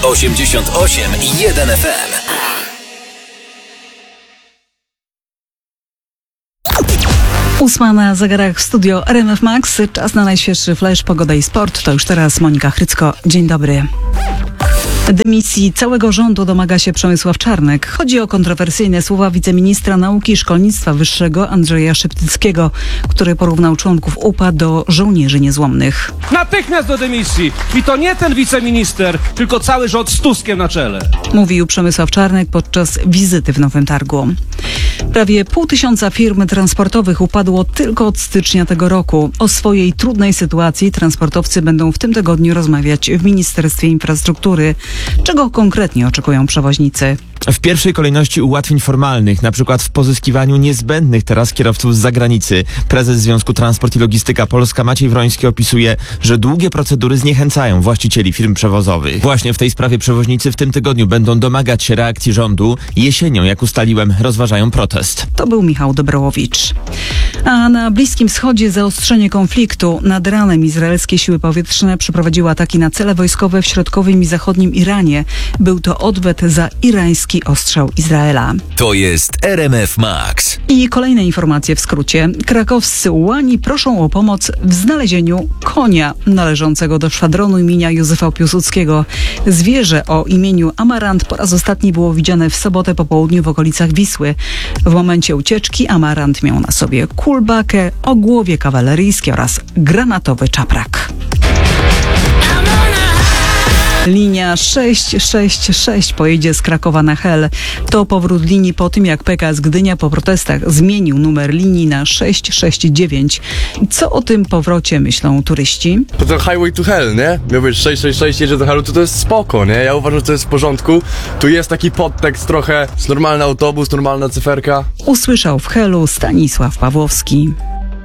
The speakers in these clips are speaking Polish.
88,1 FM. Ósma na zegarach w studio RMF Max. Czas na najświeższy flash, pogoda i sport. To już teraz Monika Chrycko. Dzień dobry. Dymisji całego rządu domaga się Przemysław Czarnek. Chodzi o kontrowersyjne słowa wiceministra nauki i szkolnictwa wyższego Andrzeja Szeptyckiego, który porównał członków UPA do żołnierzy niezłomnych. Natychmiast do dymisji! I to nie ten wiceminister, tylko cały rząd z Tuskiem na czele. Mówił Przemysław Czarnek podczas wizyty w Nowym Targu. Prawie 500 firm transportowych upadło tylko od stycznia tego roku. O swojej trudnej sytuacji transportowcy będą w tym tygodniu rozmawiać w Ministerstwie Infrastruktury. Czego konkretnie oczekują przewoźnicy? W pierwszej kolejności ułatwień formalnych, na przykład w pozyskiwaniu niezbędnych teraz kierowców z zagranicy. Prezes Związku Transport i Logistyka Polska Maciej Wroński opisuje, że długie procedury zniechęcają właścicieli firm przewozowych. Właśnie w tej sprawie przewoźnicy w tym tygodniu będą domagać się reakcji rządu. Jesienią, jak ustaliłem, rozważają protest. To był Michał Dobrowowicz. A na Bliskim Wschodzie zaostrzenie konfliktu. Nad ranem izraelskie siły powietrzne przeprowadziły ataki na cele wojskowe w środkowym i zachodnim Iranie. Był to odwet za irański ostrzał Izraela. To jest RMF Max. I kolejne informacje w skrócie. Krakowscy ułani proszą o pomoc w znalezieniu konia należącego do szwadronu imienia Józefa Piłsudskiego. Zwierzę o imieniu Amarant po raz ostatni było widziane w sobotę po południu w okolicach Wisły. W momencie ucieczki Amarant miał na sobie kulbakę, ogłowie kawaleryjskie oraz granatowy czaprak. Linia 666 pojedzie z Krakowa na Hel. To powrót linii po tym, jak PKS Gdynia po protestach zmienił numer linii na 669. Co o tym powrocie myślą turyści? To ten highway to hell, nie? Miał być 666, jedzie do Helu, to jest spoko, nie? Ja uważam, że to jest w porządku. Tu jest taki podtekst trochę, jest normalny autobus, normalna cyferka. Usłyszał w Helu Stanisław Pawłowski.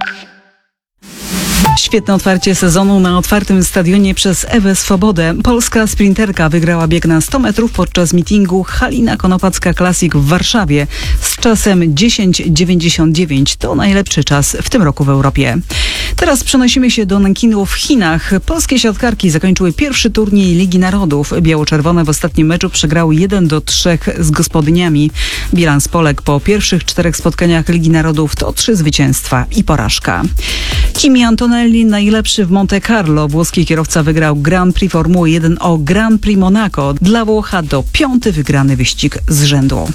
Świetne otwarcie sezonu na otwartym stadionie przez Ewę Swobodę. Polska sprinterka wygrała bieg na 100 metrów podczas meetingu Halina Konopacka Classic w Warszawie z czasem 10:99. To najlepszy czas w tym roku w Europie. Teraz przenosimy się do Nankinu w Chinach. Polskie siatkarki zakończyły pierwszy turniej Ligi Narodów. Biało-czerwone w ostatnim meczu przegrały 1-3 z gospodyniami. Bilans Polek po pierwszych 4 spotkaniach Ligi Narodów to 3 zwycięstwa i porażka. Kimi Antonelli najlepszy w Monte Carlo. Włoski kierowca wygrał Grand Prix Formuły 1 o Grand Prix Monaco. Dla Włocha to 5. wygrany wyścig z rzędu.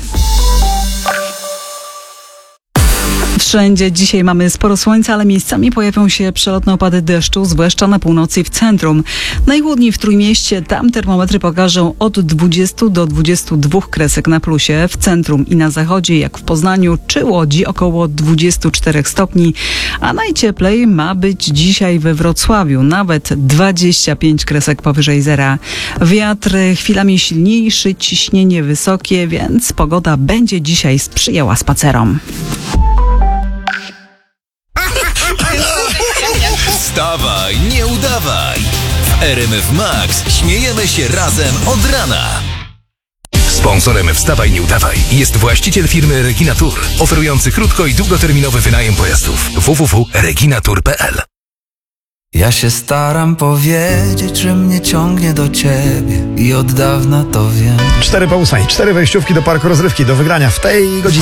Wszędzie dzisiaj mamy sporo słońca, ale miejscami pojawią się przelotne opady deszczu, zwłaszcza na północy i w centrum. Najchłodniej w Trójmieście, tam termometry pokażą od 20 do 22 kresek na plusie. W centrum i na zachodzie, jak w Poznaniu czy Łodzi, około 24 stopni. A najcieplej ma być dzisiaj we Wrocławiu, nawet 25 kresek powyżej zera. Wiatr chwilami silniejszy, ciśnienie wysokie, więc pogoda będzie dzisiaj sprzyjała spacerom. Wstawaj, nie udawaj. W RMF Max śmiejemy się razem od rana. Sponsorem Wstawaj, nie udawaj jest właściciel firmy Regina Tour, oferujący krótko- i długoterminowy wynajem pojazdów. www.reginatour.pl. Ja się staram powiedzieć, że mnie ciągnie do ciebie i od dawna to wiem. 4 po 8, 4 wejściówki do parku rozrywki do wygrania w tej godzinie.